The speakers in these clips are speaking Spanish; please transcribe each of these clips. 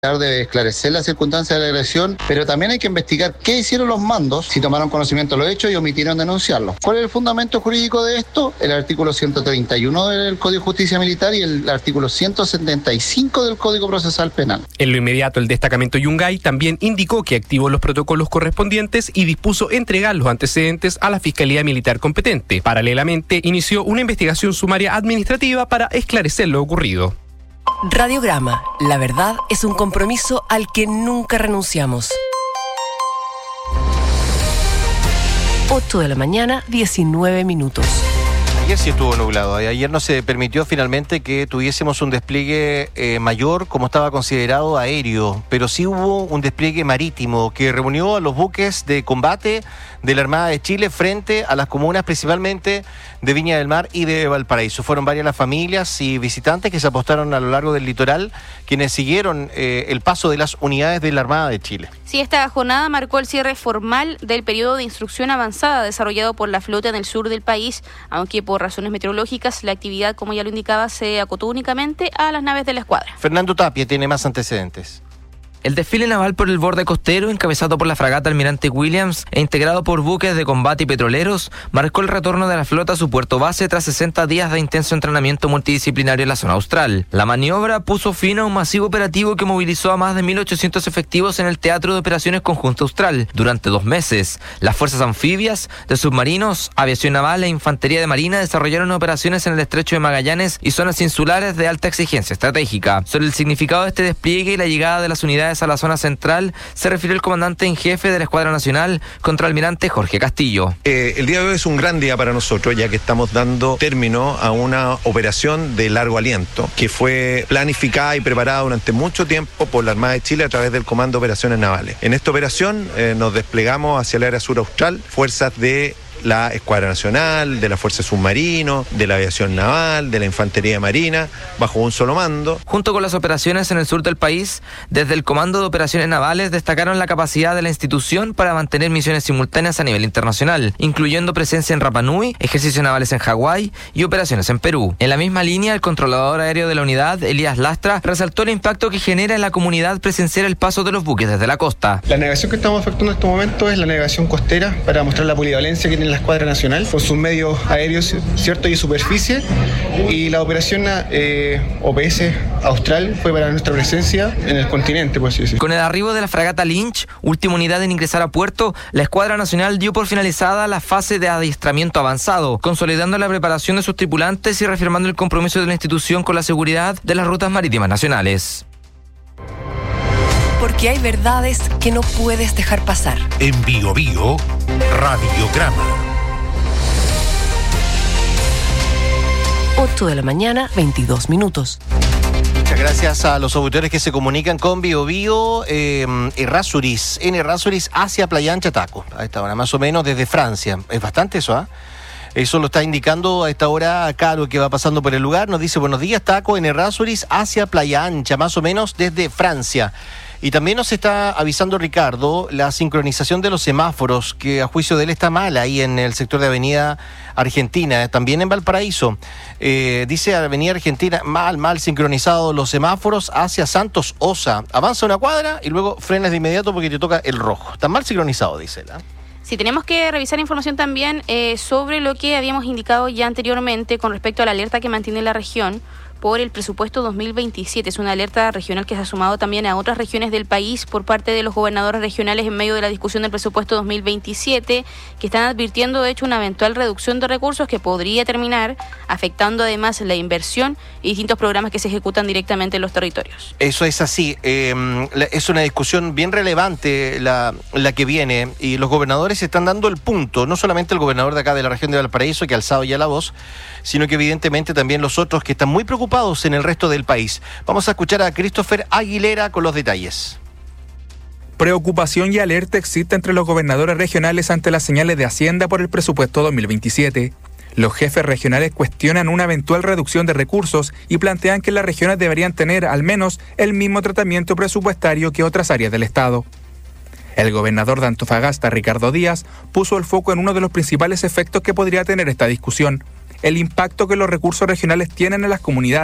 de esclarecer las circunstancias de la agresión, pero también hay que investigar qué hicieron los mandos, si tomaron conocimiento de los hechos y omitieron denunciarlos. ¿Cuál es el fundamento jurídico de esto? El artículo 131 del Código de Justicia Militar y el artículo 175 del Código Procesal Penal. En lo inmediato, el destacamento Yungay también indicó que activó los protocolos correspondientes y dispuso entregar los antecedentes a la Fiscalía Militar competente. Paralelamente, inició una investigación sumaria administrativa para esclarecer lo ocurrido. Radiograma. La verdad es un compromiso al que nunca renunciamos. 8 de la mañana, 19 minutos. Ayer sí estuvo nublado. Ayer no se permitió finalmente que tuviésemos un despliegue mayor como estaba considerado aéreo, pero sí hubo un despliegue marítimo que reunió a los buques de combate de la Armada de Chile frente a las comunas principalmente de Viña del Mar y de Valparaíso. Fueron varias las familias y visitantes que se apostaron a lo largo del litoral, quienes siguieron el paso de las unidades de la Armada de Chile. Sí, esta jornada marcó el cierre formal del periodo de instrucción avanzada desarrollado por la flota en el sur del país, aunque por razones meteorológicas la actividad, como ya lo indicaba, se acotó únicamente a las naves de la escuadra. Fernando Tapia tiene más antecedentes. El desfile naval por el borde costero, encabezado por la fragata Almirante Williams e integrado por buques de combate y petroleros, marcó el retorno de la flota a su puerto base tras 60 días de intenso entrenamiento multidisciplinario en la zona austral. La maniobra puso fin a un masivo operativo que movilizó a más de 1.800 efectivos en el Teatro de Operaciones Conjunto Austral durante 2 meses. Las fuerzas anfibias, de submarinos, aviación naval e infantería de marina desarrollaron operaciones en el Estrecho de Magallanes y zonas insulares de alta exigencia estratégica. Sobre el significado de este despliegue y la llegada de las unidades a la zona central, se refirió el comandante en jefe de la Escuadra Nacional, contraalmirante Jorge Castillo. El día de hoy es un gran día para nosotros, ya que estamos dando término a una operación de largo aliento, que fue planificada y preparada durante mucho tiempo por la Armada de Chile a través del Comando de Operaciones Navales. En esta operación nos desplegamos hacia el área sur austral, fuerzas de la Escuadra Nacional, de la Fuerza Submarino, de la Aviación Naval, de la Infantería Marina, bajo un solo mando. Junto con las operaciones en el sur del país, desde el Comando de Operaciones Navales destacaron la capacidad de la institución para mantener misiones simultáneas a nivel internacional, incluyendo presencia en Rapa Nui, ejercicios navales en Hawái y operaciones en Perú. En la misma línea, el controlador aéreo de la unidad, Elías Lastra, resaltó el impacto que genera en la comunidad presenciar el paso de los buques desde la costa. La navegación que estamos efectuando en este momento es la navegación costera para mostrar la polivalencia que tiene la Escuadra Nacional con sus medios aéreos, cierto, y superficie, y la operación OPS Austral fue para nuestra presencia en el continente, por así decirlo. Con el arribo de la fragata Lynch, última unidad en ingresar a puerto, la Escuadra Nacional dio por finalizada la fase de adiestramiento avanzado, consolidando la preparación de sus tripulantes y reafirmando el compromiso de la institución con la seguridad de las rutas marítimas nacionales. Porque hay verdades que no puedes dejar pasar. En Bio Bio, Radiograma. 8 de la mañana, 22 minutos. Muchas gracias a los auditores que se comunican con Bio Bio, Errázuriz, en Errázuriz hacia Playa Ancha, Taco. A esta hora, más o menos desde Francia. Es bastante eso, ¿ah? Eso lo está indicando a esta hora acá lo que va pasando por el lugar. Nos dice, buenos días, Taco, en Errázuriz hacia Playa Ancha, más o menos desde Francia. Y también nos está avisando Ricardo la sincronización de los semáforos, que a juicio de él está mal ahí en el sector de Avenida Argentina, también en Valparaíso. Dice Avenida Argentina, mal sincronizados los semáforos hacia Santos Osa. Avanza una cuadra y luego frenas de inmediato porque te toca el rojo. Está mal sincronizado, dice él. Sí, tenemos que revisar información también sobre lo que habíamos indicado ya anteriormente con respecto a la alerta que mantiene la región por el presupuesto 2027. Es una alerta regional que se ha sumado también a otras regiones del país por parte de los gobernadores regionales en medio de la discusión del presupuesto 2027, que están advirtiendo de hecho una eventual reducción de recursos que podría terminar afectando además la inversión y distintos programas que se ejecutan directamente en los territorios. Eso es así. Es una discusión bien relevante la que viene, y los gobernadores están dando el punto, no solamente el gobernador de acá de la región de Valparaíso, que ha alzado ya la voz, sino que evidentemente también los otros que están muy preocupados en el resto del país. Vamos a escuchar a Christopher Aguilera con los detalles. Preocupación y alerta existe entre los gobernadores regionales ante las señales de Hacienda por el presupuesto 2027. Los jefes regionales cuestionan una eventual reducción de recursos y plantean que las regiones deberían tener al menos el mismo tratamiento presupuestario que otras áreas del Estado. El gobernador de Antofagasta, Ricardo Díaz, puso el foco en uno de los principales efectos que podría tener esta discusión: el impacto que los recursos regionales tienen en las comunidades,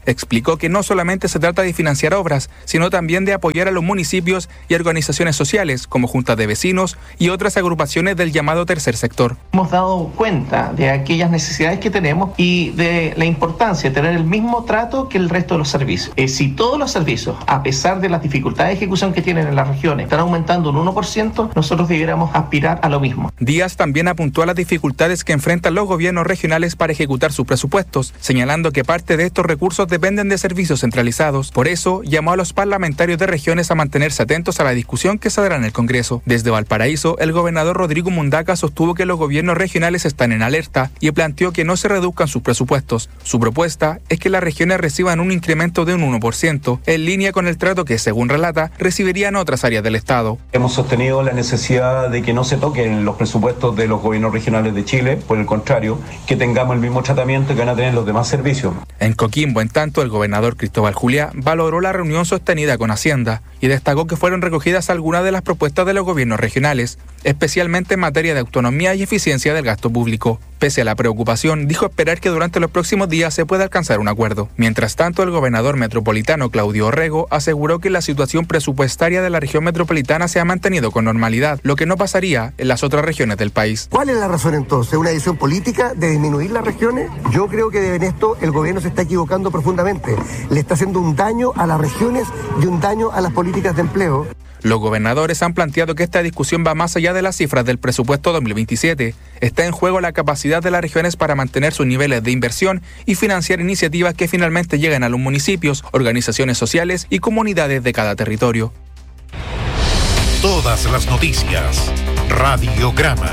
Explicó que no solamente se trata de financiar obras, sino también de apoyar a los municipios y organizaciones sociales, como juntas de vecinos y otras agrupaciones del llamado tercer sector. Hemos dado cuenta de aquellas necesidades que tenemos y de la importancia de tener el mismo trato que el resto de los servicios. Si todos los servicios, a pesar de las dificultades de ejecución que tienen en las regiones, están aumentando un 1%, nosotros debiéramos aspirar a lo mismo. Díaz también apuntó a las dificultades que enfrentan los gobiernos regionales para ejecutar sus presupuestos, señalando que parte de estos recursos dependen de servicios centralizados. Por eso, llamó a los parlamentarios de regiones a mantenerse atentos a la discusión que se dará en el Congreso. Desde Valparaíso, el gobernador Rodrigo Mundaca sostuvo que los gobiernos regionales están en alerta y planteó que no se reduzcan sus presupuestos. Su propuesta es que las regiones reciban un incremento de un 1%, en línea con el trato que, según relata, recibirían otras áreas del Estado. Hemos sostenido la necesidad de que no se toquen los presupuestos de los gobiernos regionales de Chile, por el contrario, que tengamos el mismo tratamiento que van a tener los demás servicios. En Coquimbo, en tanto, el gobernador Cristóbal Juliá valoró la reunión sostenida con Hacienda y destacó que fueron recogidas algunas de las propuestas de los gobiernos regionales, especialmente en materia de autonomía y eficiencia del gasto público. Pese a la preocupación, dijo esperar que durante los próximos días se pueda alcanzar un acuerdo. Mientras tanto, el gobernador metropolitano Claudio Orrego aseguró que la situación presupuestaria de la región metropolitana se ha mantenido con normalidad, lo que no pasaría en las otras regiones del país. ¿Cuál es la razón entonces? ¿Una decisión política de disminuir las regiones? Yo creo que en esto el gobierno se está equivocando profundamente. Le está haciendo un daño a las regiones y un daño a las políticas de empleo. Los gobernadores han planteado que esta discusión va más allá de las cifras del presupuesto 2027. Está en juego la capacidad de las regiones para mantener sus niveles de inversión y financiar iniciativas que finalmente lleguen a los municipios, organizaciones sociales y comunidades de cada territorio. Todas las noticias. Radiograma.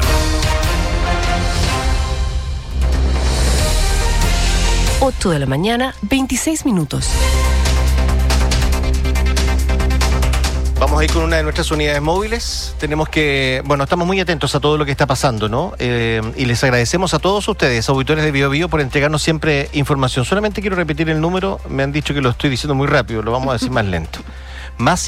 Ocho de la mañana, 26 minutos. Vamos a ir con una de nuestras unidades móviles. Estamos muy atentos a todo lo que está pasando, ¿no? Y les agradecemos a todos ustedes, auditores de Bio Bio, por entregarnos siempre información. Solamente quiero repetir el número, me han dicho que lo estoy diciendo muy rápido, lo vamos a decir más lento. Más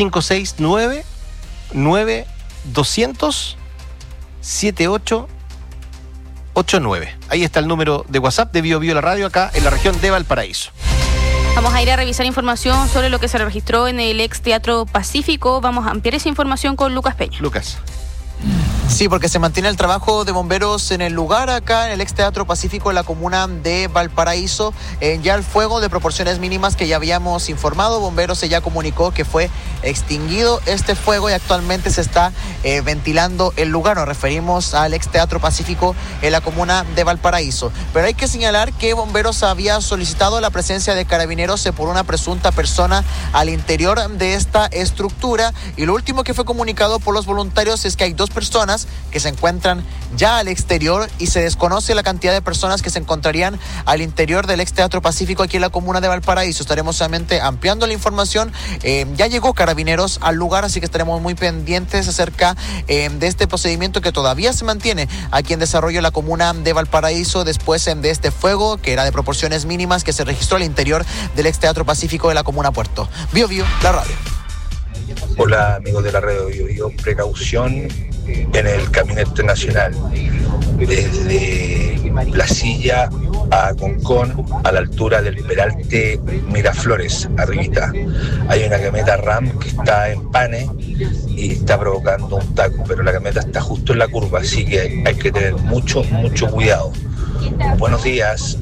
569-200-7889. Ahí está el número de WhatsApp de Bio Bio la radio, acá en la región de Valparaíso. Vamos a ir a revisar información sobre lo que se registró en el ex Teatro Pacífico. Vamos a ampliar esa información con Lucas Peña. Lucas. Sí, porque se mantiene el trabajo de bomberos en el lugar, acá en el ex Teatro Pacífico, en la comuna de Valparaíso. Ya el fuego de proporciones mínimas que ya habíamos informado, bomberos se ya comunicó que fue extinguido este fuego y actualmente se está ventilando el lugar. Nos referimos al ex Teatro Pacífico en la comuna de Valparaíso. Pero hay que señalar que bomberos había solicitado la presencia de carabineros por una presunta persona al interior de esta estructura, y lo último que fue comunicado por los voluntarios es que hay 2 personas que se encuentran ya al exterior y se desconoce la cantidad de personas que se encontrarían al interior del ex Teatro Pacífico aquí en la comuna de Valparaíso. Estaremos solamente ampliando la información. Ya llegó carabineros al lugar, así que estaremos muy pendientes acerca de este procedimiento que todavía se mantiene aquí en desarrollo en la comuna de Valparaíso después de este fuego que era de proporciones mínimas que se registró al interior del ex Teatro Pacífico de la comuna Puerto. Bio Bio, la radio. Hola amigos de la radio Bio Bio, precaución en el camino internacional desde La Silla a Concón a la altura del Peralte Miraflores, arribita. Hay una camioneta RAM que está en pane y está provocando un taco, pero la camioneta está justo en la curva, así que hay que tener mucho cuidado. Buenos días.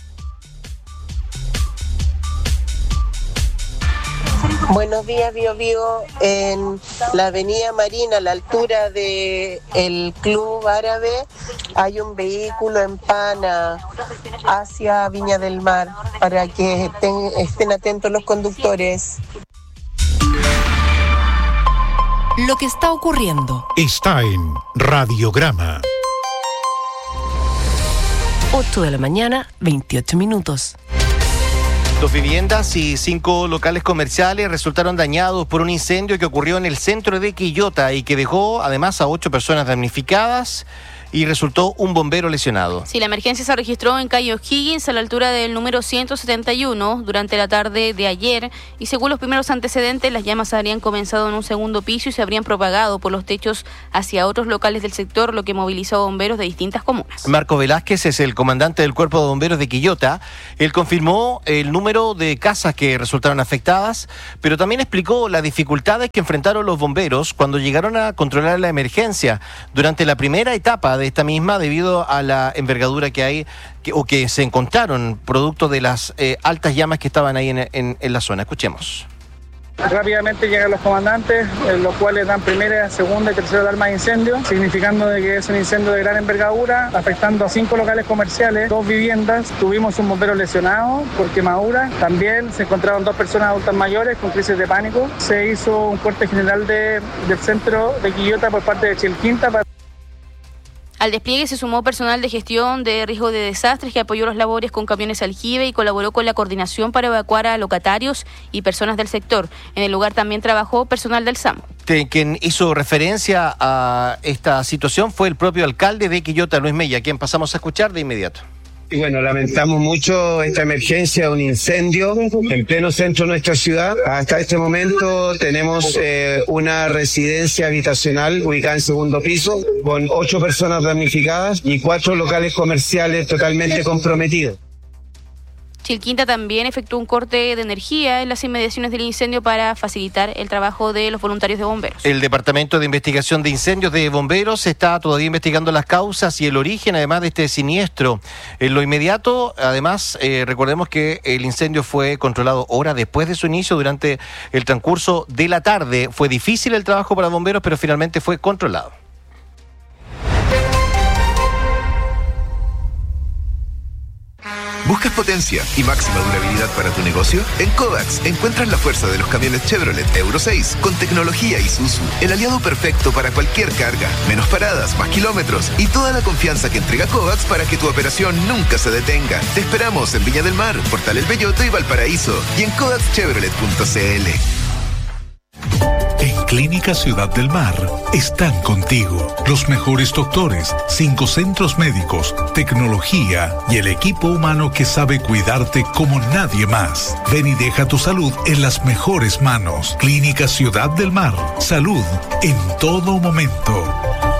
Buenos días, Bio Bio. En la avenida Marina, a la altura del Club Árabe, hay un vehículo en pana hacia Viña del Mar, para que estén atentos los conductores. Lo que está ocurriendo está en Radiograma. 8 de la mañana, 28 minutos. 2 viviendas y 5 locales comerciales resultaron dañados por un incendio que ocurrió en el centro de Quillota y que dejó además a 8 personas damnificadas. y resultó un bombero lesionado. Sí, la emergencia se registró en calle O'Higgins a la altura del número 171 durante la tarde de ayer y según los primeros antecedentes las llamas habrían comenzado en un segundo piso y se habrían propagado por los techos hacia otros locales del sector, lo que movilizó a bomberos de distintas comunas. Marco Velázquez es el comandante del Cuerpo de Bomberos de Quillota. Él confirmó el número de casas que resultaron afectadas, pero también explicó las dificultades que enfrentaron los bomberos cuando llegaron a controlar la emergencia durante la primera etapa de esta misma debido a la envergadura que hay o que se encontraron producto de las altas llamas que estaban ahí en la zona. Escuchemos. Rápidamente llegan los comandantes, los cuales dan primera, segunda y tercera alarma de incendio, significando de que es un incendio de gran envergadura, afectando a 5 locales comerciales, 2 viviendas. Tuvimos un bombero lesionado por quemadura. También se encontraron 2 personas adultas mayores con crisis de pánico. Se hizo un corte general del centro de Quillota por parte de Chilquinta. Al despliegue se sumó personal de gestión de riesgo de desastres que apoyó las labores con camiones aljibe y colaboró con la coordinación para evacuar a locatarios y personas del sector. En el lugar también trabajó personal del SAMU. Quien hizo referencia a esta situación fue el propio alcalde de Quillota, Luis Mella, quien pasamos a escuchar de inmediato. Y bueno, lamentamos mucho esta emergencia, un incendio en pleno centro de nuestra ciudad. Hasta este momento tenemos una residencia habitacional ubicada en segundo piso con 8 personas damnificadas y 4 locales comerciales totalmente comprometidos. Chilquinta también efectuó un corte de energía en las inmediaciones del incendio para facilitar el trabajo de los voluntarios de bomberos. El Departamento de Investigación de Incendios de Bomberos está todavía investigando las causas y el origen, además de este siniestro. En lo inmediato, además, recordemos que el incendio fue controlado horas después de su inicio, durante el transcurso de la tarde. Fue difícil el trabajo para bomberos, pero finalmente fue controlado. ¿Buscas potencia y máxima durabilidad para tu negocio? En Kovacs encuentras la fuerza de los camiones Chevrolet Euro 6 con tecnología Isuzu, el aliado perfecto para cualquier carga, menos paradas, más kilómetros y toda la confianza que entrega Kovacs para que tu operación nunca se detenga. Te esperamos en Viña del Mar, Portal El Belloto y Valparaíso y en kovacschevrolet.cl. En Clínica Ciudad del Mar están contigo los mejores doctores, 5 centros médicos, tecnología y el equipo humano que sabe cuidarte como nadie más. Ven y deja tu salud en las mejores manos. Clínica Ciudad del Mar. Salud en todo momento.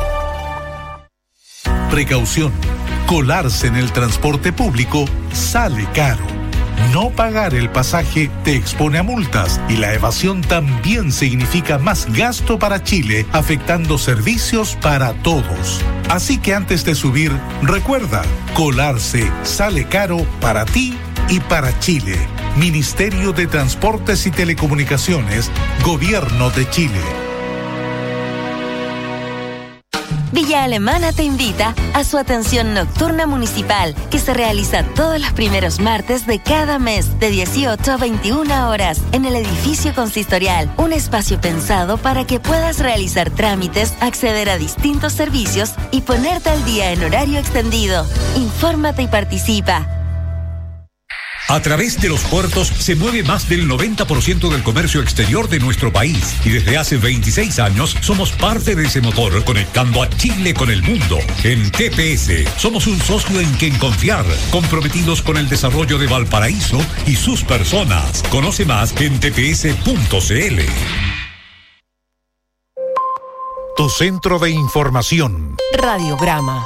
Precaución. Colarse en el transporte público sale caro. No pagar el pasaje te expone a multas y la evasión también significa más gasto para Chile, afectando servicios para todos. Así que antes de subir, recuerda, colarse sale caro para ti y para Chile. Ministerio de Transportes y Telecomunicaciones, Gobierno de Chile. Villa Alemana te invita a su atención nocturna municipal, que se realiza todos los primeros martes de cada mes, de 18 a 21 horas, en el edificio consistorial. Un espacio pensado para que puedas realizar trámites, acceder a distintos servicios y ponerte al día en horario extendido. Infórmate y participa. A través de los puertos se mueve más del 90% del comercio exterior de nuestro país y desde hace 26 años somos parte de ese motor, conectando a Chile con el mundo. En TPS somos un socio en quien confiar, comprometidos con el desarrollo de Valparaíso y sus personas. Conoce más en tps.cl. Tu centro de información. Radiograma.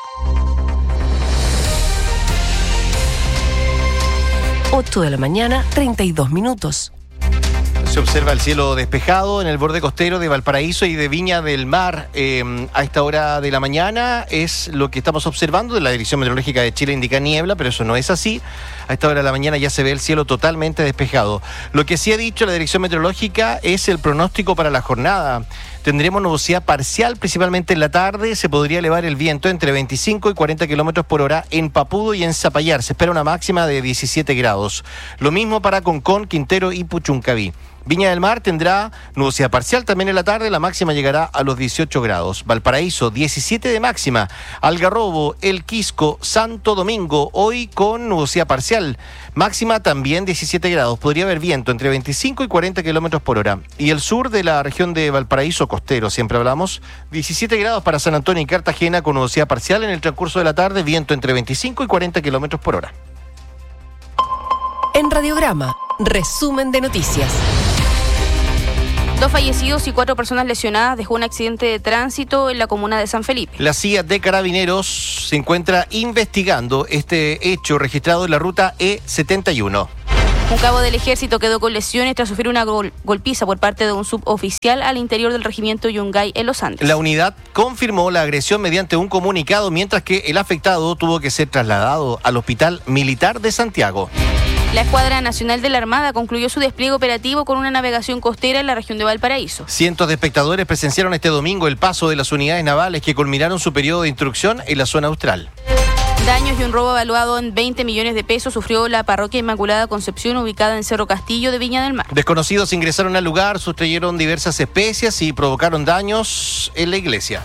Ocho de la mañana, 32 minutos. Se observa el cielo despejado en el borde costero de Valparaíso y de Viña del Mar. A esta hora de la mañana es lo que estamos observando. La Dirección Meteorológica de Chile indica niebla, pero eso no es así. A esta hora de la mañana ya se ve el cielo totalmente despejado. Lo que sí ha dicho la Dirección Meteorológica es el pronóstico para la jornada. Tendremos nubosidad parcial, principalmente en la tarde. Se podría elevar el viento entre 25 y 40 kilómetros por hora en Papudo y en Zapallar. Se espera una máxima de 17 grados. Lo mismo para Concón, Quintero y Puchuncaví. Viña del Mar tendrá nubosidad parcial también en la tarde, la máxima llegará a los 18 grados. Valparaíso, 17 de máxima. Algarrobo, El Quisco, Santo Domingo, hoy con nubosidad parcial. Máxima también 17 grados. Podría haber viento entre 25 y 40 kilómetros por hora. Y el sur de la región de Valparaíso, costero, siempre hablamos, 17 grados para San Antonio y Cartagena con nubosidad parcial en el transcurso de la tarde, viento entre 25 y 40 kilómetros por hora. En Radiograma, resumen de noticias. 2 fallecidos y 4 personas lesionadas dejó un accidente de tránsito en la comuna de San Felipe. La CIA de Carabineros se encuentra investigando este hecho registrado en la ruta E71. Un cabo del ejército quedó con lesiones tras sufrir una golpiza por parte de un suboficial al interior del regimiento Yungay en Los Andes. La unidad confirmó la agresión mediante un comunicado, mientras que el afectado tuvo que ser trasladado al Hospital Militar de Santiago. La Escuadra Nacional de la Armada concluyó su despliegue operativo con una navegación costera en la región de Valparaíso. Cientos de espectadores presenciaron este domingo el paso de las unidades navales que culminaron su periodo de instrucción en la zona austral. Daños y un robo evaluado en 20 millones de pesos sufrió la parroquia Inmaculada Concepción, ubicada en Cerro Castillo de Viña del Mar. Desconocidos ingresaron al lugar, sustrayeron diversas especias y provocaron daños en la iglesia.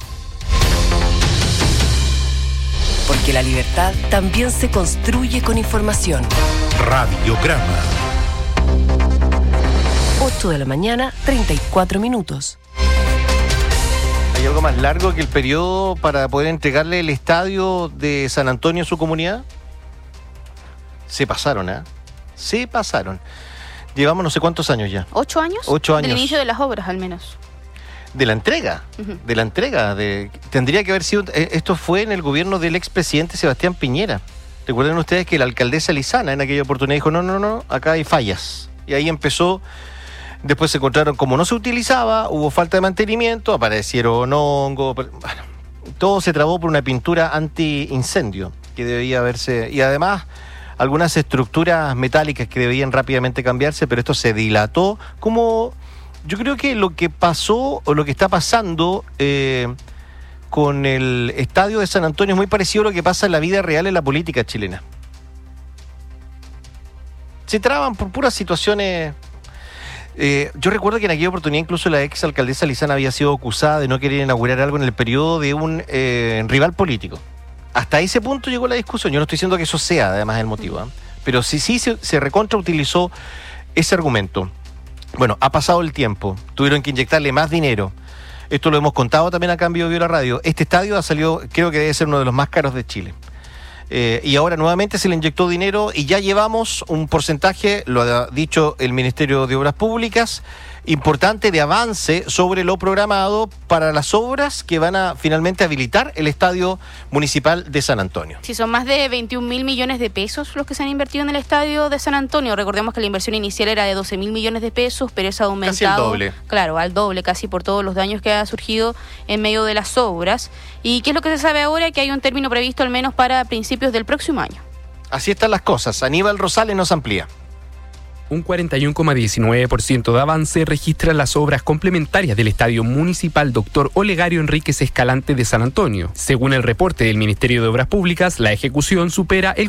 Porque la libertad también se construye con información. Radiograma. 8 de la mañana, 34 minutos. ¿Hay algo más largo que el periodo para poder entregarle el estadio de San Antonio a su comunidad? Se pasaron, ¿eh? Se pasaron. Llevamos no sé cuántos años ya. 8 años. 8 años. Del inicio de las obras, al menos. De la entrega. Uh-huh. De la entrega. Tendría que haber sido... Esto fue en el gobierno del expresidente Sebastián Piñera. Recuerden ustedes que la alcaldesa Lizana en aquella oportunidad dijo, no, acá hay fallas. Y ahí empezó... Después se encontraron, como no se utilizaba, hubo falta de mantenimiento, aparecieron hongos, bueno, todo se trabó por una pintura anti-incendio que debía haberse, y además algunas estructuras metálicas que debían rápidamente cambiarse, pero esto se dilató, como yo creo que lo que pasó o lo que está pasando con el estadio de San Antonio es muy parecido a lo que pasa en la vida real en la política chilena. Se traban por puras situaciones... yo recuerdo que en aquella oportunidad incluso la ex alcaldesa Lizana había sido acusada de no querer inaugurar algo en el periodo de un rival político. Hasta ese punto llegó la discusión. Yo no estoy diciendo que eso sea además el motivo, ¿eh? Pero sí se recontrautilizó ese argumento. Bueno, ha pasado el tiempo, tuvieron que inyectarle más dinero. Esto lo hemos contado también acá en Vivo la Radio. Este estadio ha salido, creo que debe ser uno de los más caros de Chile. Y ahora nuevamente se le inyectó dinero y ya llevamos un porcentaje, lo ha dicho el Ministerio de Obras Públicas, importante de avance sobre lo programado para las obras que van a finalmente habilitar el Estadio Municipal de San Antonio. Sí, son más de 21.000 millones de pesos los que se han invertido en el Estadio de San Antonio. Recordemos que la inversión inicial era de 12.000 millones de pesos, pero eso ha aumentado. Casi el doble. Claro, al doble, casi por todos los daños que ha surgido en medio de las obras. ¿Y qué es lo que se sabe ahora? Que hay un término previsto al menos para principios del próximo año. Así están las cosas. Aníbal Rosales nos amplía. Un 41,19% de avance registra las obras complementarias del Estadio Municipal Dr. Olegario Enríquez Escalante de San Antonio. Según el reporte del Ministerio de Obras Públicas, la ejecución supera el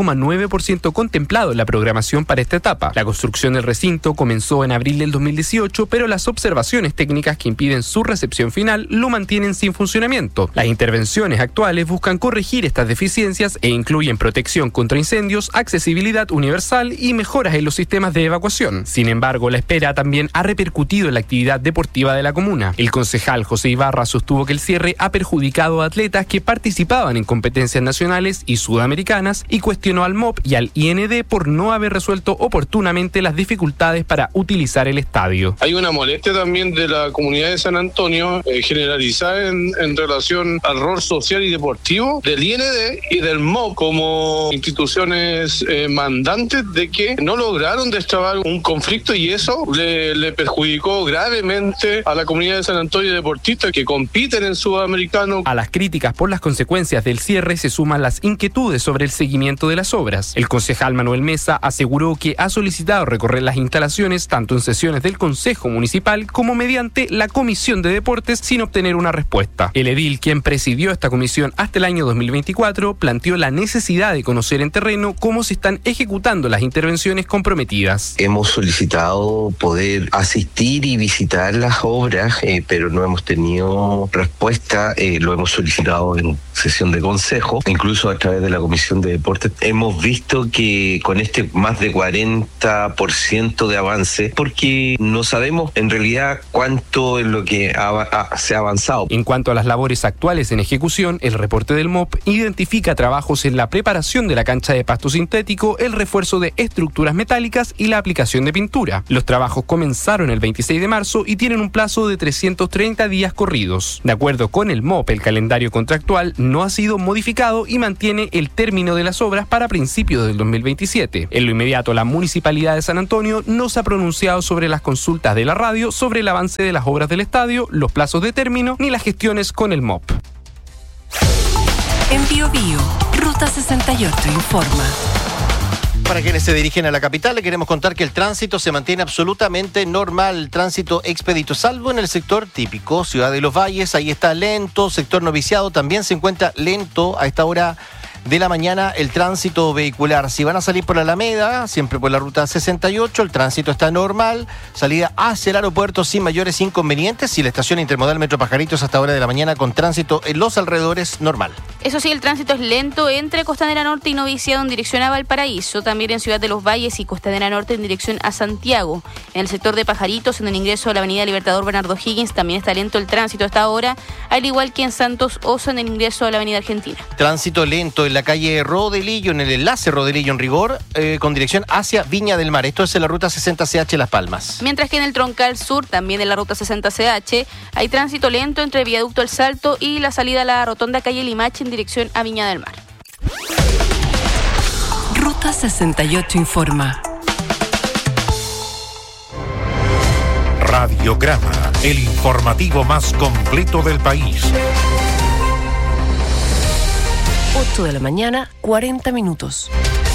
40,9% contemplado en la programación para esta etapa. La construcción del recinto comenzó en abril del 2018, pero las observaciones técnicas que impiden su recepción final lo mantienen sin funcionamiento. Las intervenciones actuales buscan corregir estas deficiencias e incluyen protección contra incendios, accesibilidad universal y mejoras en los sistemas de evacuación. Sin embargo, la espera también ha repercutido en la actividad deportiva de la comuna. El concejal José Ibarra sostuvo que el cierre ha perjudicado a atletas que participaban en competencias nacionales y sudamericanas y cuestionó al MOP y al IND por no haber resuelto oportunamente las dificultades para utilizar el estadio. Hay una molestia también de la comunidad de San Antonio generalizada en relación al rol social y deportivo del IND y del MOP como instituciones mandantes de que no lograron destrabar un conflicto y eso le perjudicó gravemente a la comunidad de San Antonio deportistas que compiten en sudamericano. A las críticas por las consecuencias del cierre se suman las inquietudes sobre el seguimiento de las obras. El concejal Manuel Mesa aseguró que ha solicitado recorrer las instalaciones tanto en sesiones del Consejo Municipal como mediante la Comisión de Deportes sin obtener una respuesta. El edil, quien presidió esta comisión hasta el año 2024, planteó la necesidad de conocer en terreno cómo se están ejecutando las intervenciones comprometidas. medidas. Hemos solicitado poder asistir y visitar las obras, pero no hemos tenido respuesta. Lo hemos solicitado en sesión de consejo, incluso a través de la Comisión de Deportes. Hemos visto que con este más de 40% de avance, porque no sabemos en realidad cuánto es lo que se ha avanzado. En cuanto a las labores actuales en ejecución, el reporte del MOP identifica trabajos en la preparación de la cancha de pasto sintético, el refuerzo de estructuras metálicas y la aplicación de pintura. Los trabajos comenzaron el 26 de marzo y tienen un plazo de 330 días corridos. De acuerdo con el MOP, el calendario contractual no ha sido modificado y mantiene el término de las obras para principios del 2027. En lo inmediato, la Municipalidad de San Antonio no se ha pronunciado sobre las consultas de la radio sobre el avance de las obras del estadio, los plazos de término ni las gestiones con el MOP. En Biobío, Ruta 68 informa. Para quienes se dirigen a la capital, le queremos contar que el tránsito se mantiene absolutamente normal, el tránsito expedito, salvo en el sector típico, Ciudad de los Valles, ahí está lento, sector Noviciado también se encuentra lento a esta hora de la mañana el tránsito vehicular. Si van a salir por la Alameda, siempre por la ruta 68, el tránsito está normal, salida hacia el aeropuerto sin mayores inconvenientes y la estación intermodal Metro Pajaritos hasta hora de la mañana con tránsito en los alrededores normal. Eso sí, el tránsito es lento entre Costanera Norte y Noviciado en dirección a Valparaíso, también en Ciudad de los Valles y Costanera Norte en dirección a Santiago. En el sector de Pajaritos, en el ingreso a la avenida Libertador Bernardo Higgins, también está lento el tránsito hasta ahora, al igual que en Santos Oso en el ingreso a la avenida Argentina. Tránsito lento en la calle Rodelillo, en el enlace Rodelillo en rigor, con dirección hacia Viña del Mar. Esto es en la ruta 60CH Las Palmas. Mientras que en el Troncal Sur, también en la ruta 60CH, hay tránsito lento entre Viaducto El Salto y la salida a la rotonda calle Limache en dirección a Viña del Mar. Ruta 68 informa. Radiograma, el informativo más completo del país. 8 de la mañana, 40 minutos.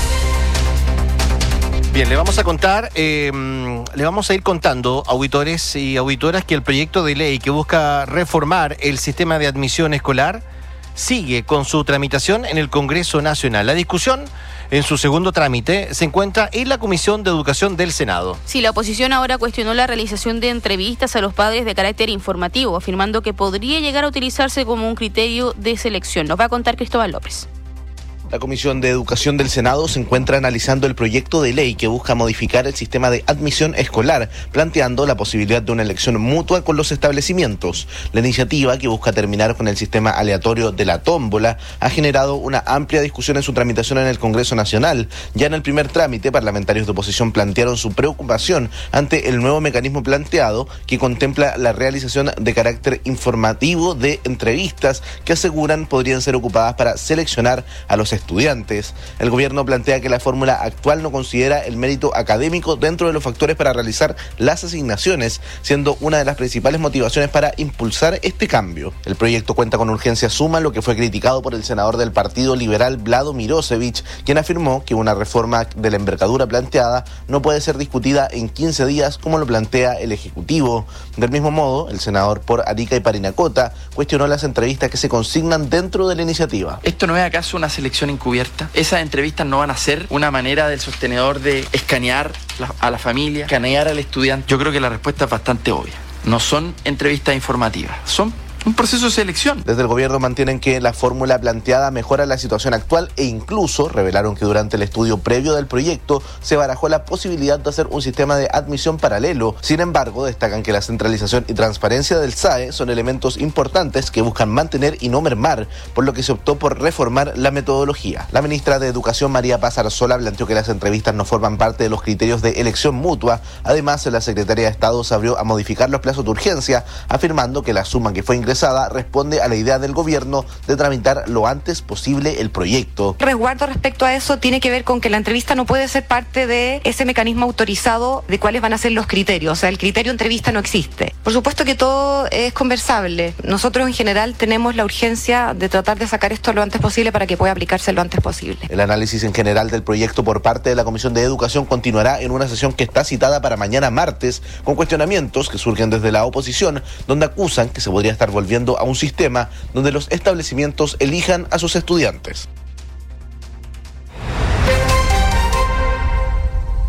Bien, le vamos a contar, le vamos a ir contando, auditores y auditoras, que el proyecto de ley que busca reformar el sistema de admisión escolar sigue con su tramitación en el Congreso Nacional. La discusión, en su segundo trámite, se encuentra en la Comisión de Educación del Senado. Sí, la oposición ahora cuestionó la realización de entrevistas a los padres de carácter informativo, afirmando que podría llegar a utilizarse como un criterio de selección. Nos va a contar Cristóbal López. La Comisión de Educación del Senado se encuentra analizando el proyecto de ley que busca modificar el sistema de admisión escolar, planteando la posibilidad de una elección mutua con los establecimientos. La iniciativa, que busca terminar con el sistema aleatorio de la tómbola, ha generado una amplia discusión en su tramitación en el Congreso Nacional. Ya en el primer trámite, parlamentarios de oposición plantearon su preocupación ante el nuevo mecanismo planteado, que contempla la realización de carácter informativo de entrevistas que aseguran podrían ser ocupadas para seleccionar a los estudiantes. El gobierno plantea que la fórmula actual no considera el mérito académico dentro de los factores para realizar las asignaciones, siendo una de las principales motivaciones para impulsar este cambio. El proyecto cuenta con urgencia suma, lo que fue criticado por el senador del Partido Liberal, Vlado Mirosevich, quien afirmó que una reforma de la envergadura planteada no puede ser discutida en 15 días como lo plantea el Ejecutivo. Del mismo modo, el senador por Arica y Parinacota cuestionó las entrevistas que se consignan dentro de la iniciativa. ¿Esto no es acaso una selección encubierta? Esas entrevistas no van a ser una manera del sostenedor de escanear a la familia, escanear al estudiante. Yo creo que la respuesta es bastante obvia. No son entrevistas informativas, son un proceso de selección. Desde el gobierno mantienen que la fórmula planteada mejora la situación actual e incluso revelaron que durante el estudio previo del proyecto se barajó la posibilidad de hacer un sistema de admisión paralelo. Sin embargo, destacan que la centralización y transparencia del SAE son elementos importantes que buscan mantener y no mermar, por lo que se optó por reformar la metodología. La ministra de Educación, María Paz Arzola, planteó que las entrevistas no forman parte de los criterios de elección mutua. Además, la Secretaría de Estado se abrió a modificar los plazos de urgencia, afirmando que la suma que fue ingresada responde a la idea del gobierno de tramitar lo antes posible el proyecto. Resguardo respecto a eso tiene que ver con que la entrevista no puede ser parte de ese mecanismo autorizado de cuáles van a ser los criterios. O sea, el criterio entrevista no existe. Por supuesto que todo es conversable. Nosotros en general tenemos la urgencia de tratar de sacar esto lo antes posible para que pueda aplicarse lo antes posible. El análisis en general del proyecto por parte de la Comisión de Educación continuará en una sesión que está citada para mañana martes, con cuestionamientos que surgen desde la oposición, donde acusan que se podría estar volviendo a un sistema donde los establecimientos elijan a sus estudiantes.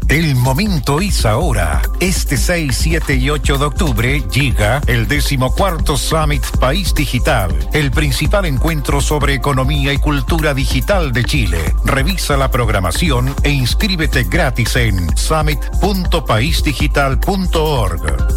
El momento es ahora. Este 6, 7 y 8 de octubre llega el 14º Summit País Digital, el principal encuentro sobre economía y cultura digital de Chile. Revisa la programación e inscríbete gratis en summit.paisdigital.org.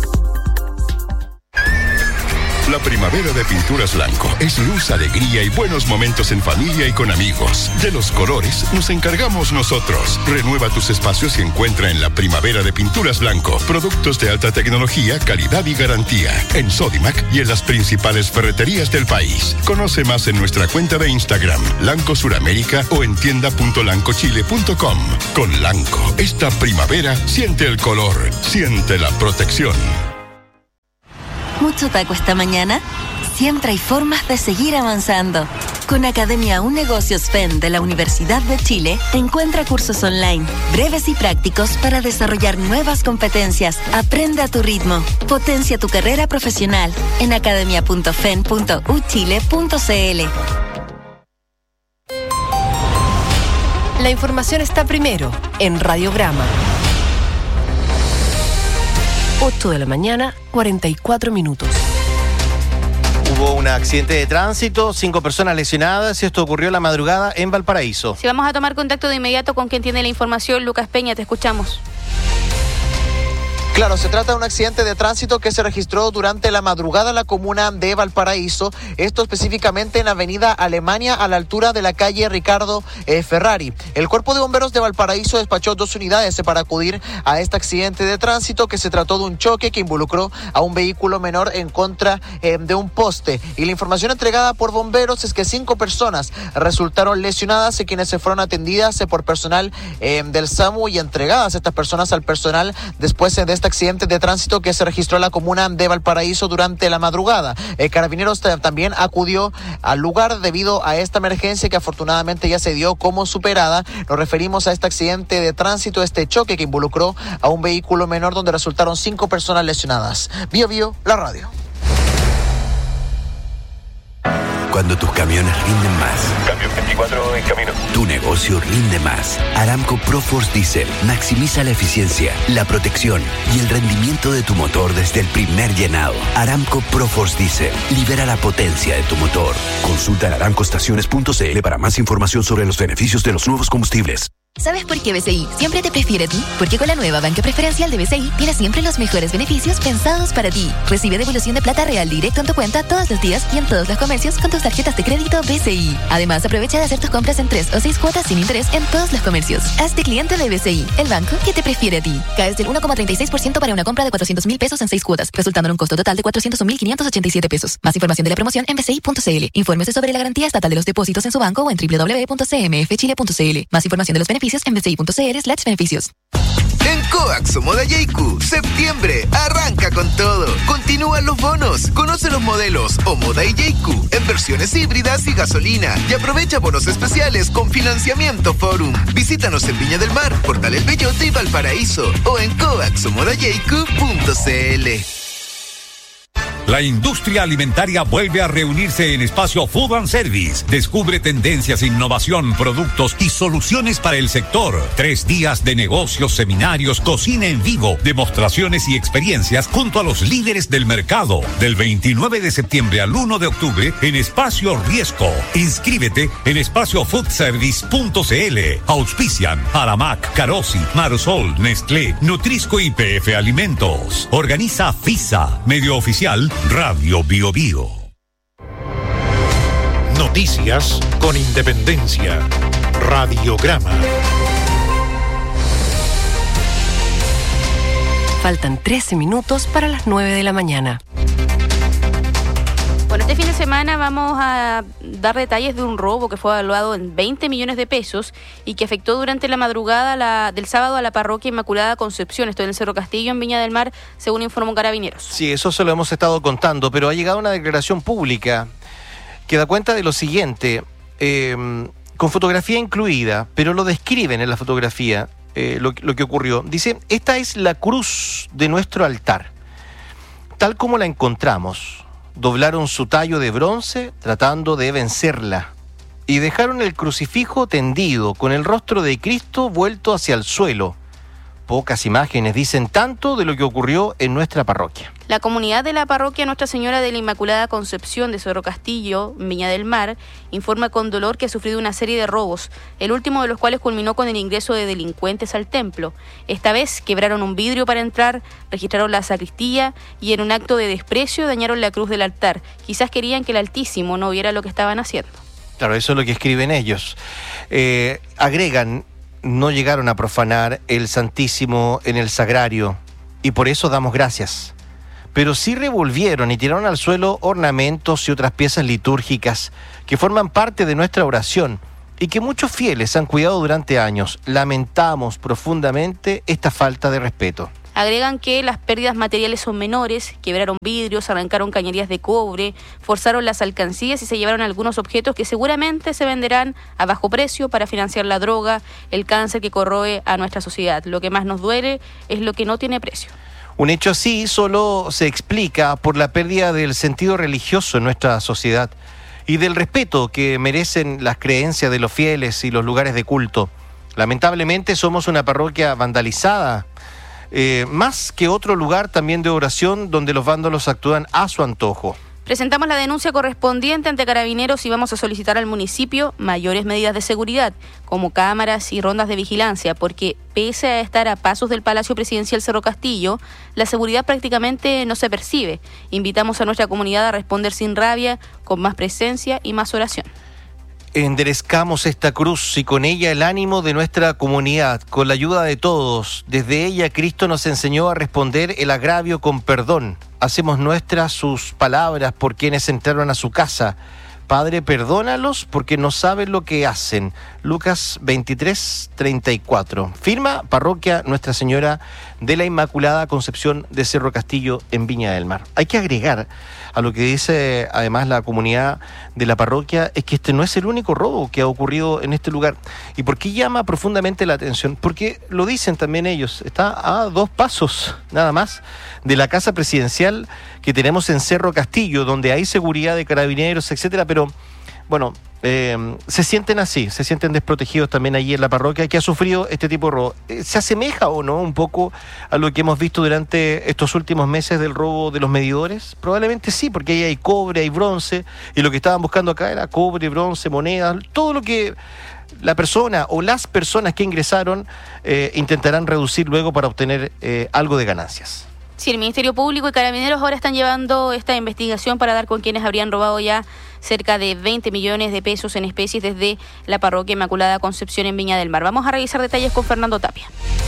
La primavera de Pinturas Blanco es luz, alegría y buenos momentos en familia y con amigos. De los colores nos encargamos nosotros. Renueva tus espacios y encuentra en la primavera de Pinturas Blanco productos de alta tecnología, calidad y garantía. En Sodimac y en las principales ferreterías del país. Conoce más en nuestra cuenta de Instagram, Lanco Suramérica, o en tienda.lancochile.com. Con Lanco, esta primavera siente el color, siente la protección. ¿Mucho taco esta mañana? Siempre hay formas de seguir avanzando. Con Academia Un Negocios FEN de la Universidad de Chile, encuentra cursos online, breves y prácticos para desarrollar nuevas competencias. Aprende a tu ritmo. Potencia tu carrera profesional en academia.fen.uchile.cl. La información está primero en Radiograma. 8 de la mañana, 44 minutos. Hubo un accidente de tránsito, 5 personas lesionadas y esto ocurrió la madrugada en Valparaíso. Si vamos a tomar contacto de inmediato con quien tiene la información, Lucas Peña, te escuchamos. Claro, se trata de un accidente de tránsito que se registró durante la madrugada en la comuna de Valparaíso, esto específicamente en Avenida Alemania a la altura de la calle Ricardo Ferrari. El Cuerpo de Bomberos de Valparaíso despachó 2 unidades para acudir a este accidente de tránsito, que se trató de un choque que involucró a un vehículo menor en contra de un poste. Y la información entregada por bomberos es que 5 personas resultaron lesionadas, quienes se fueron atendidas por personal del SAMU y entregadas estas personas al personal después de este accidente de tránsito que se registró en la comuna de Valparaíso durante la madrugada. Carabineros también acudió al lugar debido a esta emergencia que afortunadamente ya se dio como superada. Nos referimos a este accidente de tránsito, este choque que involucró a un vehículo menor donde resultaron 5 personas lesionadas. Bio Bio, la radio. Cuando tus camiones rinden más. Cambio 24 en camino. Tu negocio rinde más. Aramco ProForce Diesel maximiza la eficiencia, la protección y el rendimiento de tu motor desde el primer llenado. Aramco ProForce Diesel libera la potencia de tu motor. Consulta en aramcoestaciones.cl para más información sobre los beneficios de los nuevos combustibles. ¿Sabes por qué BCI siempre te prefiere a ti? Porque con la nueva banca preferencial de BCI tienes siempre los mejores beneficios pensados para ti. Recibe devolución de plata real directo en tu cuenta todos los días y en todos los comercios con tus tarjetas de crédito BCI. Además, aprovecha de hacer tus compras en 3 o 6 cuotas sin interés en todos los comercios. Hazte cliente de BCI, el banco que te prefiere a ti. Caes del 1,36% para una compra de 400.000 pesos en 6 cuotas, resultando en un costo total de 401.587 pesos. Más información de la promoción en bci.cl. Infórmese sobre la garantía estatal de los depósitos en su banco o en www.cmfchile.cl. Más información de los beneficios en bci.cl/beneficios. En Coax o Moda Yeiku, septiembre arranca con todo. Continúan los bonos. Conoce los modelos o Moda y Yeiku en versiones híbridas y gasolina. Y aprovecha bonos especiales con financiamiento Forum. Visítanos en Viña del Mar, Portal El Bellote y Valparaíso. O en coaxomodayeiku.cl. La industria alimentaria vuelve a reunirse en Espacio Food and Service. Descubre tendencias, innovación, productos y soluciones para el sector. 3 días de negocios, seminarios, cocina en vivo, demostraciones y experiencias junto a los líderes del mercado. Del 29 de septiembre al 1 de octubre en Espacio Riesco. Inscríbete en espaciofoodservice.cl. Auspician Aramac, Carosi, Marsol, Nestlé, Nutrisco y PF Alimentos. Organiza FISA, medio oficial Radio Bio Bio. Noticias con independencia. Radiograma. Faltan 13 minutos para las 9 de la mañana. Bueno, este fin de semana vamos a dar detalles de un robo que fue evaluado en 20 millones de pesos y que afectó durante la madrugada del sábado a la parroquia Inmaculada Concepción, esto en el Cerro Castillo, en Viña del Mar, según informó Carabineros. Sí, eso se lo hemos estado contando, pero ha llegado una declaración pública que da cuenta de lo siguiente, con fotografía incluida, pero lo describen en la fotografía, lo que ocurrió. Dice, esta es la cruz de nuestro altar, tal como la encontramos. Doblaron su tallo de bronce tratando de vencerla y dejaron el crucifijo tendido con el rostro de Cristo vuelto hacia el suelo. pocas imágenes dicen tanto de lo que ocurrió en nuestra parroquia. La comunidad de la parroquia Nuestra Señora de la Inmaculada Concepción de Cerro Castillo, Viña del Mar, informa con dolor que ha sufrido una serie de robos, el último de los cuales culminó con el ingreso de delincuentes al templo. Esta vez quebraron un vidrio para entrar, registraron la sacristía y en un acto de desprecio dañaron la cruz del altar. Quizás querían que el Altísimo no viera lo que estaban haciendo. Claro, eso es lo que escriben ellos. Agregan, no llegaron a profanar el Santísimo en el Sagrario y por eso damos gracias. Pero sí revolvieron y tiraron al suelo ornamentos y otras piezas litúrgicas que forman parte de nuestra oración y que muchos fieles han cuidado durante años. Lamentamos profundamente esta falta de respeto. Agregan que las pérdidas materiales son menores, quebraron vidrios, arrancaron cañerías de cobre, forzaron las alcancías y se llevaron algunos objetos que seguramente se venderán a bajo precio para financiar la droga, el cáncer que corroe a nuestra sociedad. Lo que más nos duele es lo que no tiene precio. Un hecho así solo se explica por la pérdida del sentido religioso en nuestra sociedad y del respeto que merecen las creencias de los fieles y los lugares de culto. Lamentablemente somos una parroquia vandalizada, más que otro lugar también de oración donde los vándalos actúan a su antojo. Presentamos la denuncia correspondiente ante Carabineros y vamos a solicitar al municipio mayores medidas de seguridad, como cámaras y rondas de vigilancia, porque pese a estar a pasos del Palacio Presidencial Cerro Castillo, la seguridad prácticamente no se percibe. Invitamos a nuestra comunidad a responder sin rabia, con más presencia y más oración. Enderezcamos esta cruz y con ella el ánimo de nuestra comunidad, con la ayuda de todos. Desde ella Cristo nos enseñó a responder el agravio con perdón. Hacemos nuestras sus palabras por quienes entraron a su casa. Padre, perdónalos porque no saben lo que hacen. Lucas 23:34. Firma Parroquia Nuestra Señora de la Inmaculada Concepción de Cerro Castillo en Viña del Mar. Hay que agregar a lo que dice además la comunidad de la parroquia, es que este no es el único robo que ha ocurrido en este lugar. ¿Y por qué llama profundamente la atención? Porque lo dicen también ellos, está a 2 pasos nada más de la casa presidencial que tenemos en Cerro Castillo, donde hay seguridad de carabineros, etcétera, pero bueno, se sienten así, se sienten desprotegidos también allí en la parroquia que ha sufrido este tipo de robo. ¿Se asemeja o no un poco a lo que hemos visto durante estos últimos meses del robo de los medidores? Probablemente sí, porque ahí hay cobre, hay bronce, y lo que estaban buscando acá era cobre, bronce, monedas, todo lo que la persona o las personas que ingresaron intentarán reducir luego para obtener algo de ganancias. Sí, el Ministerio Público y Carabineros ahora están llevando esta investigación para dar con quienes habrían robado ya cerca de 20 millones de pesos en especies desde la Parroquia Inmaculada Concepción en Viña del Mar. Vamos a revisar detalles con Fernando Tapia.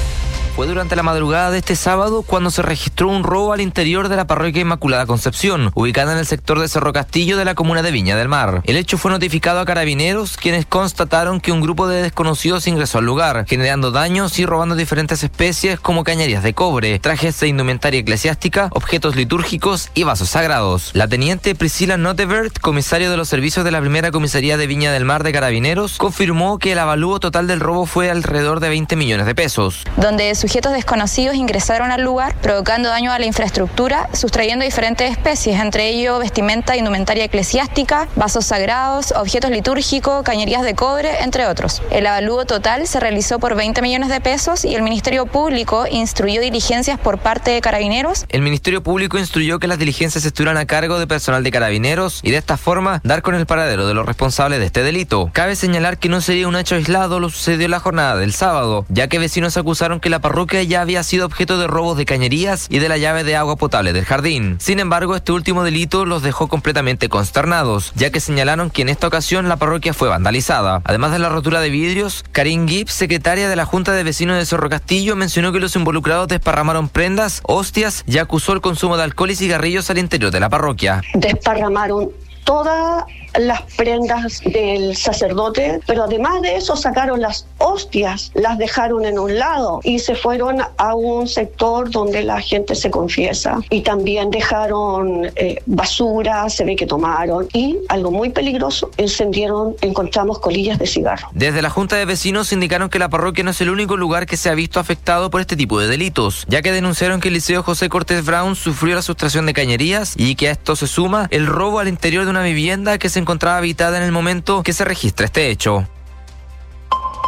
Fue durante la madrugada de este sábado cuando se registró un robo al interior de la Parroquia Inmaculada Concepción, ubicada en el sector de Cerro Castillo de la comuna de Viña del Mar. El hecho fue notificado a Carabineros, quienes constataron que un grupo de desconocidos ingresó al lugar, generando daños y robando diferentes especies como cañerías de cobre, trajes de indumentaria eclesiástica, objetos litúrgicos y vasos sagrados. La teniente Priscila Notevert, comisario de los servicios de la primera comisaría de Viña del Mar de Carabineros, confirmó que el avalúo total del robo fue alrededor de 20 millones de pesos. Donde sujetos desconocidos ingresaron al lugar, provocando daño a la infraestructura, sustrayendo diferentes especies, entre ellos vestimenta, indumentaria eclesiástica, vasos sagrados, objetos litúrgicos, cañerías de cobre, entre otros. El avalúo total se realizó por 20 millones de pesos y el Ministerio Público instruyó diligencias por parte de Carabineros. El Ministerio Público instruyó que las diligencias estuvieran a cargo de personal de Carabineros y de esta forma dar con el paradero de los responsables de este delito. Cabe señalar que no sería un hecho aislado lo sucedió en la jornada del sábado, ya que vecinos acusaron que la parroquia ya había sido objeto de robos de cañerías y de la llave de agua potable del jardín. Sin embargo, este último delito los dejó completamente consternados, ya que señalaron que en esta ocasión la parroquia fue vandalizada. Además de la rotura de vidrios, Karin Gibbs, secretaria de la Junta de Vecinos de Cerro Castillo, mencionó que los involucrados desparramaron prendas, hostias y acusó el consumo de alcohol y cigarrillos al interior de la parroquia. Desparramaron todas las prendas del sacerdote, pero además de eso sacaron las hostias, las dejaron en un lado y se fueron a un sector donde la gente se confiesa, y también dejaron basura, se ve que tomaron, y algo muy peligroso, encontramos colillas de cigarro. Desde la Junta de Vecinos indicaron que la parroquia no es el único lugar que se ha visto afectado por este tipo de delitos, ya que denunciaron que el Liceo José Cortés Brown sufrió la sustracción de cañerías y que a esto se suma el robo al interior de una vivienda que se encontraba habitada en el momento que se registra este hecho.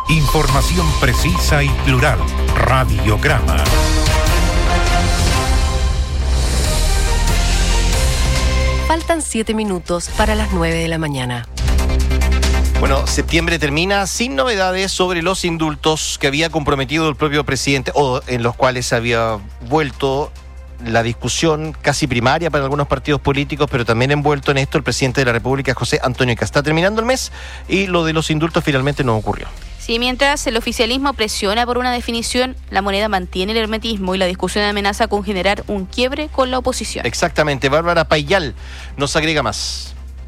Información precisa y plural. Radiograma. Faltan 7 minutos para las 9 de la mañana. Bueno, septiembre termina sin novedades sobre los indultos que había comprometido el propio presidente o en los cuales había vuelto la discusión casi primaria para algunos partidos políticos, pero también envuelto en esto el presidente de la República, José Antonio Kast. Está terminando el mes y lo de los indultos finalmente no ocurrió. Sí, mientras el oficialismo presiona por una definición, la moneda mantiene el hermetismo y la discusión amenaza con generar un quiebre con la oposición. Exactamente, Bárbara Payal nos agrega más.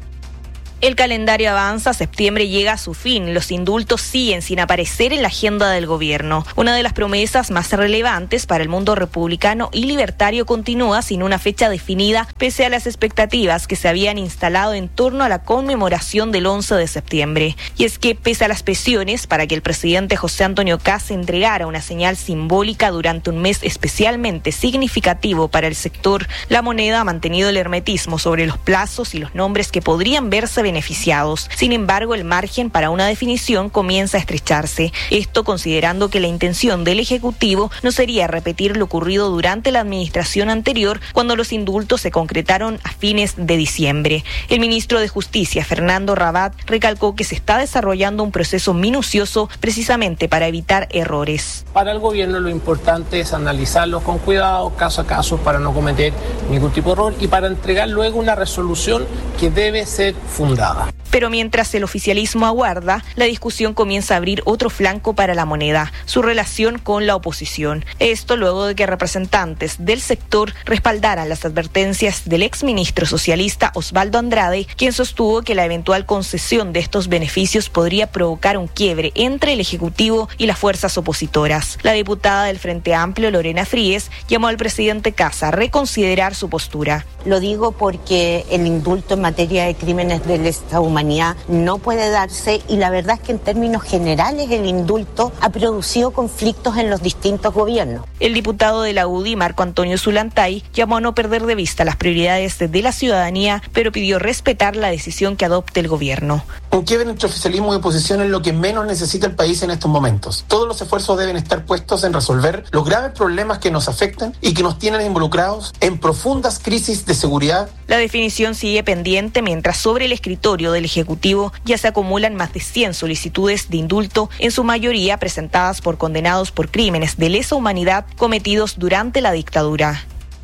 El calendario avanza, septiembre llega a su fin, los indultos siguen sin aparecer en la agenda del gobierno. Una de las promesas más relevantes para el mundo republicano y libertario continúa sin una fecha definida, pese a las expectativas que se habían instalado en torno a la conmemoración del 11 de septiembre. Y es que, pese a las presiones para que el presidente José Antonio Kast entregara una señal simbólica durante un mes especialmente significativo para el sector, la moneda ha mantenido el hermetismo sobre los plazos y los nombres que podrían verse beneficiados. Sin embargo, el margen para una definición comienza a estrecharse. Esto considerando que la intención del Ejecutivo no sería repetir lo ocurrido durante la administración anterior, cuando los indultos se concretaron a fines de diciembre. El ministro de Justicia, Fernando Rabat, recalcó que se está desarrollando un proceso minucioso precisamente para evitar errores. Para el gobierno lo importante es analizarlos con cuidado, caso a caso, para no cometer ningún tipo de error y para entregar luego una resolución que debe ser fundada. Pero mientras el oficialismo aguarda, la discusión comienza a abrir otro flanco para la moneda, su relación con la oposición. Esto luego de que representantes del sector respaldaran las advertencias del exministro socialista Osvaldo Andrade, quien sostuvo que la eventual concesión de estos beneficios podría provocar un quiebre entre el Ejecutivo y las fuerzas opositoras. La diputada del Frente Amplio, Lorena Fríes, llamó al presidente Kast a reconsiderar su postura. Lo digo porque el indulto en materia de crímenes de lesa humanidad no puede darse y la verdad es que en términos generales el indulto ha producido conflictos en los distintos gobiernos. El diputado de la UDI, Marco Antonio Zulantay, llamó a no perder de vista las prioridades de la ciudadanía, pero pidió respetar la decisión que adopte el gobierno. Un quiebre entre oficialismo y oposición es lo que menos necesita el país en estos momentos. Todos los esfuerzos deben estar puestos en resolver los graves problemas que nos afectan y que nos tienen involucrados en profundas crisis de seguridad. La definición sigue pendiente mientras sobre el escritorio del Ejecutivo ya se acumulan más de 100 solicitudes de indulto, en su mayoría presentadas por condenados por crímenes de lesa humanidad cometidos durante la dictadura.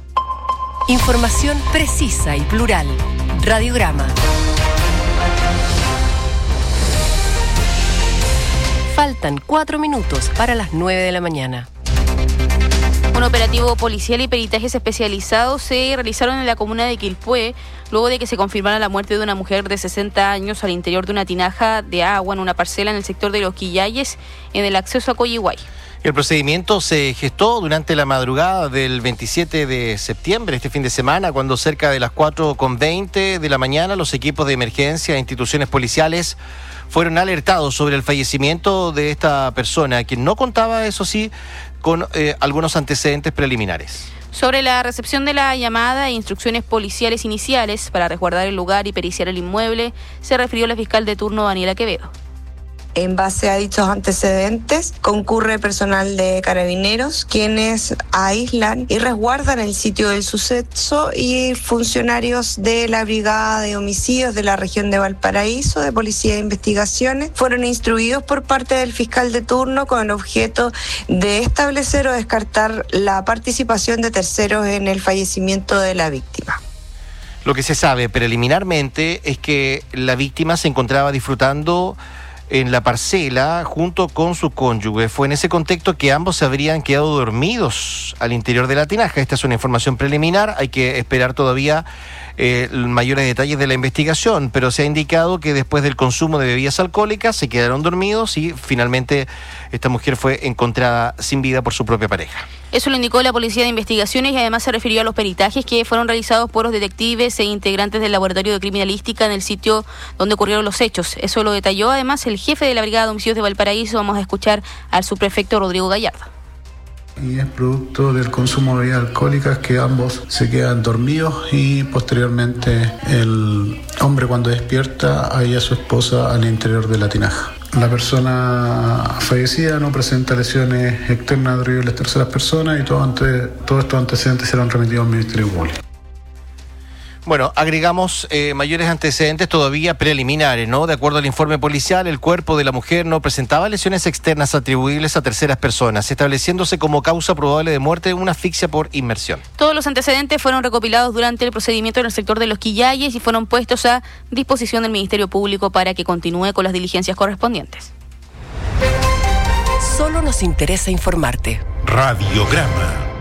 Información precisa y plural. Radiograma. Faltan 4 minutos para las 9 de la mañana. Un operativo policial y peritajes especializados se realizaron en la comuna de Quilpué, luego de que se confirmara la muerte de una mujer de 60 años al interior de una tinaja de agua en una parcela en el sector de Los Quillayes, en el acceso a Coyihuay. El procedimiento se gestó durante la madrugada del 27 de septiembre, este fin de semana, cuando cerca de las 4:20 de la mañana los equipos de emergencia e instituciones policiales fueron alertados sobre el fallecimiento de esta persona, quien no contaba, eso sí, con algunos antecedentes preliminares. Sobre la recepción de la llamada e instrucciones policiales iniciales para resguardar el lugar y periciar el inmueble, se refirió la fiscal de turno Daniela Quevedo. En base a dichos antecedentes, concurre personal de Carabineros, quienes aíslan y resguardan el sitio del suceso, y funcionarios de la Brigada de Homicidios de la región de Valparaíso, de Policía de Investigaciones, fueron instruidos por parte del fiscal de turno con el objeto de establecer o descartar la participación de terceros en el fallecimiento de la víctima. Lo que se sabe preliminarmente es que la víctima se encontraba disfrutando en la parcela junto con su cónyuge. Fue en ese contexto que ambos se habrían quedado dormidos al interior de la tinaja. Esta es una información preliminar, hay que esperar todavía mayores detalles de la investigación, pero se ha indicado que después del consumo de bebidas alcohólicas se quedaron dormidos y finalmente esta mujer fue encontrada sin vida por su propia pareja. Eso lo indicó la Policía de Investigaciones y además se refirió a los peritajes que fueron realizados por los detectives e integrantes del Laboratorio de Criminalística en el sitio donde ocurrieron los hechos. Eso lo detalló además el jefe de la Brigada de Homicidios de Valparaíso. Vamos a escuchar al subprefecto Rodrigo Gallardo. Y es producto del consumo de bebidas alcohólicas que ambos se quedan dormidos y posteriormente el hombre, cuando despierta, halla a su esposa al interior de la tinaja. La persona fallecida no presenta lesiones externas atribuibles a terceras personas y todos estos antecedentes serán remitidos al Ministerio Público. Bueno, agregamos mayores antecedentes todavía preliminares, ¿no? De acuerdo al informe policial, el cuerpo de la mujer no presentaba lesiones externas atribuibles a terceras personas, estableciéndose como causa probable de muerte una asfixia por inmersión. Todos los antecedentes fueron recopilados durante el procedimiento en el sector de Los Quillayes y fueron puestos a disposición del Ministerio Público para que continúe con las diligencias correspondientes. Solo nos interesa informarte. Radiograma.